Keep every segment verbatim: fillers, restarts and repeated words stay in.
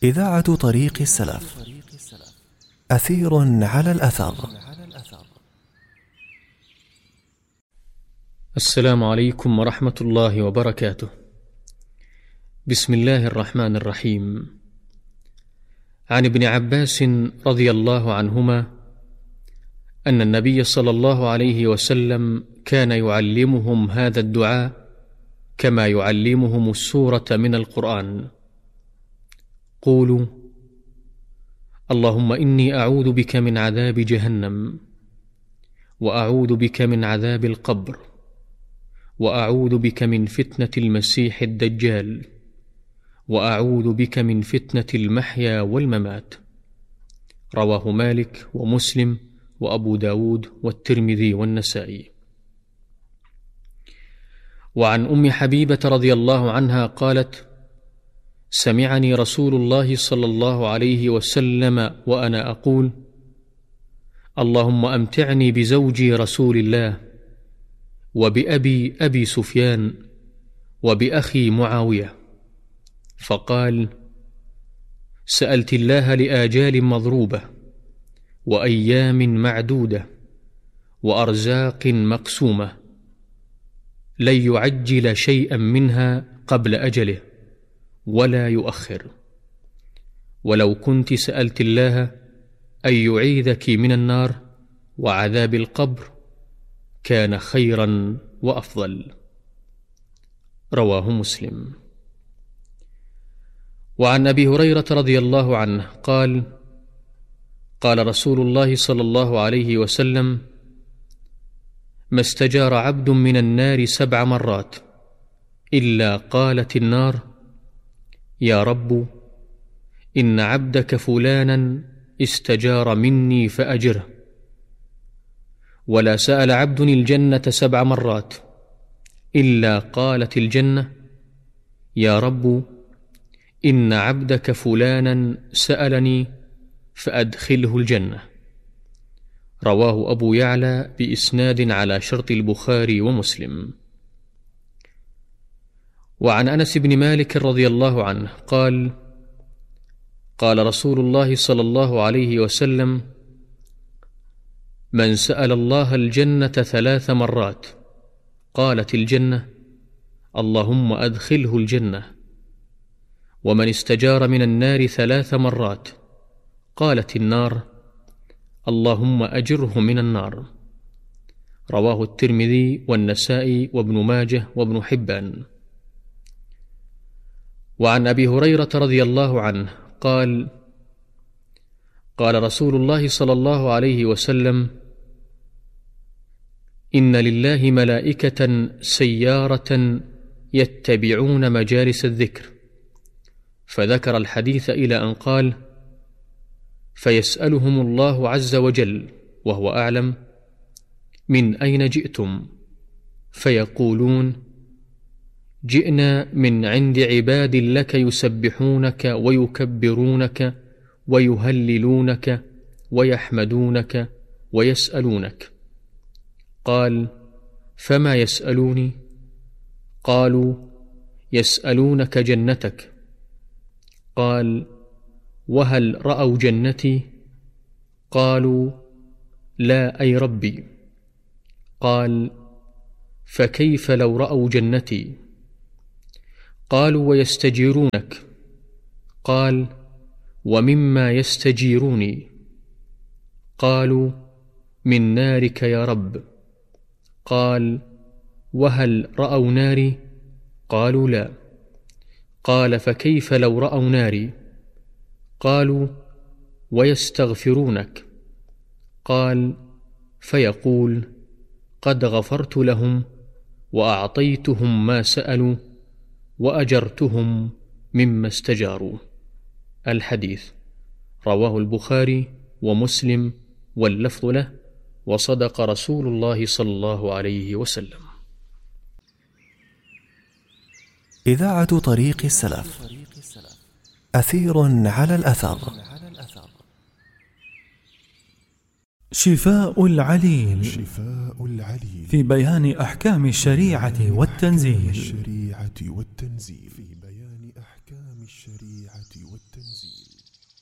إذاعة طريق السلف. أثير على الأثر. السلام عليكم ورحمة الله وبركاته. بسم الله الرحمن الرحيم. عن ابن عباس رضي الله عنهما أن النبي صلى الله عليه وسلم كان يعلمهم هذا الدعاء كما يعلمهم السورة من القرآن: قولوا: اللهم إني أعوذ بك من عذاب جهنم، وأعوذ بك من عذاب القبر، وأعوذ بك من فتنة المسيح الدجال، وأعوذ بك من فتنة المحيا والممات. رواه مالك ومسلم وأبو داود والترمذي والنسائي. وعن أم حبيبة رضي الله عنها قالت: سمعني رسول الله صلى الله عليه وسلم وأنا أقول: اللهم أمتعني بزوجي رسول الله، وبأبي أبي سفيان، وبأخي معاوية. فقال: سألت الله لآجال مضروبة، وأيام معدودة، وأرزاق مقسومة، لن يعجل شيئا منها قبل أجله ولا يؤخر. ولو كنت سألت الله أن يعيذك من النار وعذاب القبر كان خيرا وأفضل. رواه مسلم. وعن أبي هريرة رضي الله عنه قال: قال رسول الله صلى الله عليه وسلم: ما استجار عبد من النار سبع مرات إلا قالت النار: يا رب، إن عبدك فلانا استجار مني فأجره. ولا سأل عبد الجنة سبع مرات إلا قالت الجنة: يا رب، إن عبدك فلانا سألني فأدخله الجنة. رواه أبو يعلى بإسناد على شرط البخاري ومسلم. وعن أنس بن مالك رضي الله عنه قال: قال رسول الله صلى الله عليه وسلم: من سأل الله الجنة ثلاث مرات قالت الجنة: اللهم أدخله الجنة. ومن استجار من النار ثلاث مرات قالت النار: اللهم أجره من النار. رواه الترمذي والنسائي وابن ماجه وابن حبان. وعن أبي هريرة رضي الله عنه قال: قال رسول الله صلى الله عليه وسلم: إن لله ملائكة سيارة يتبعون مجالس الذكر. فذكر الحديث إلى أن قال: فيسألهم الله عز وجل وهو أعلم: من أين جئتم؟ فيقولون: جئنا من عند عباد لك يسبحونك ويكبرونك ويهللونك ويحمدونك ويسألونك. قال: فما يسألوني؟ قالوا: يسألونك جنتك. قال: وهل رأوا جنتي؟ قالوا: لا أي ربي. قال: فكيف لو رأوا جنتي؟ قالوا: ويستجيرونك. قال: ومما يستجيروني؟ قالوا: من نارك يا رب. قال: وهل رأوا ناري؟ قالوا: لا. قال: فكيف لو رأوا ناري؟ قالوا: ويستغفرونك. قال: فيقول: قد غفرت لهم وأعطيتهم ما سألوا وأجرتهم مما استجاروا. الحديث رواه البخاري ومسلم واللفظ له، وصدق رسول الله صلى الله عليه وسلم. إذاعة طريق السلف. أثير على الأثر. شفاء العليل شفاء العليل في بيان أحكام الشريعة والتنزيل الشريعة والتنزيل في بيان أحكام الشريعة والتنزيل.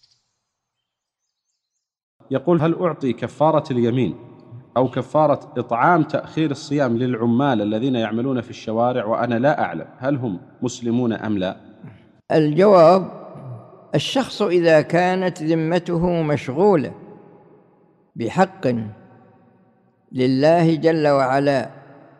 يقول: هل أعطي كفارة اليمين أو كفارة إطعام تأخير الصيام للعمال الذين يعملون في الشوارع وأنا لا أعلم هل هم مسلمون أم لا؟ الجواب: الشخص إذا كانت ذمته مشغولة بحق لله جل وعلا،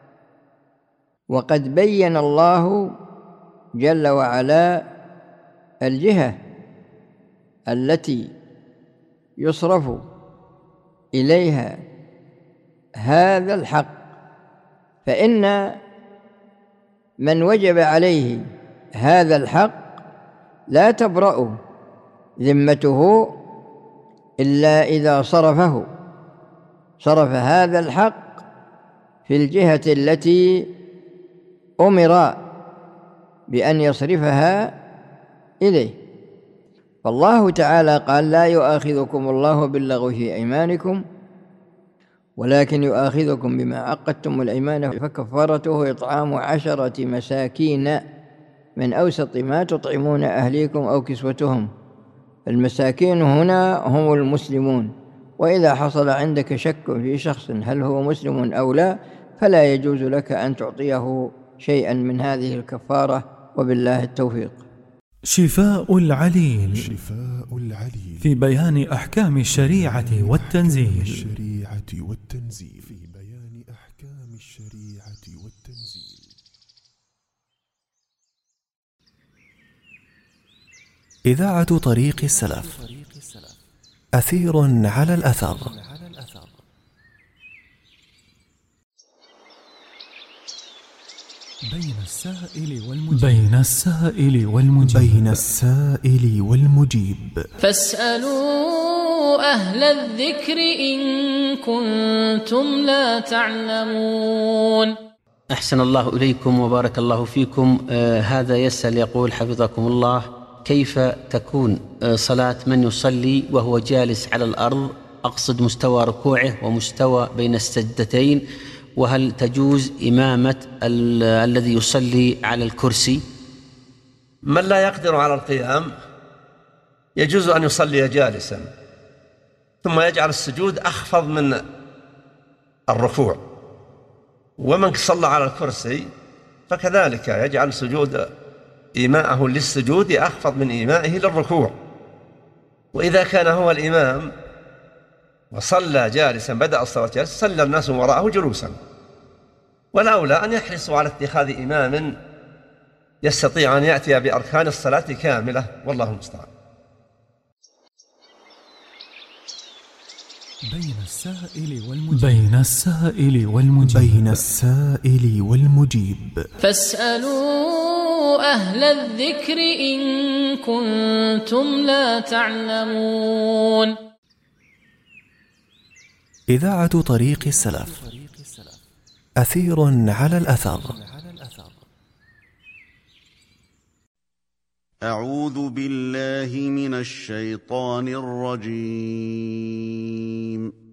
وقد بين الله جل وعلا الجهة التي يصرف إليها هذا الحق، فإن من وجب عليه هذا الحق لا تبرأ ذمته إلا إذا صرفه صرف هذا الحق في الجهة التي أمر بأن يصرفها إليه. فالله تعالى قال: لا يؤاخذكم الله باللغو في أيمانكم ولكن يؤاخذكم بما عقدتم الأيمان فكفارته إطعام عشرة مساكين من أوسط ما تطعمون أهليكم أو كسوتهم. المساكين هنا هم المسلمون، وإذا حصل عندك شك في شخص هل هو مسلم أو لا فلا يجوز لك أن تعطيه شيئا من هذه الكفارة، وبالله التوفيق. شفاء العليل شفاء العليل في بيان أحكام الشريعة والتنزيل. الشريعة والتنزيل في بيان أحكام الشريعة والتنزيل. إذاعة طريق السلف، أثير على الأثر. بين السائل والمجيب بين السائل والمجيب بين السائل والمجيب. فاسألوا أهل الذكر إن كنتم لا تعلمون. أحسن الله إليكم وبارك الله فيكم. آه هذا يسأل يقول: حفظكم الله، كيف تكون آه صلاة من يصلي وهو جالس على الأرض، أقصد مستوى ركوعه ومستوى بين السجدتين، وهل تجوز إمامة ال الذي يصلي على الكرسي؟ من لا يقدر على القيام يجوز أن يصلي جالسا ثم يجعل السجود أخفض من الركوع، ومن صلى على الكرسي فكذلك يجعل سجود إيماءه للسجود أخفض من إيمائه للركوع. وإذا كان هو الإمام وصلى جالسا بدأ الصلاة جالسا صلى الناس وراءه جلوسا، والأولى أن يحرصوا على اتخاذ إمام يستطيع أن يأتي بأركان الصلاة كاملة، والله المستعان. بين السائل والمجيب بين السائل والمجيب بين السائل والمجيب. فاسألوا أهل الذكر إن كنتم لا تعلمون. إذاعة طريق السلف، أثير على الأثر. أعوذ بالله من الشيطان الرجيم.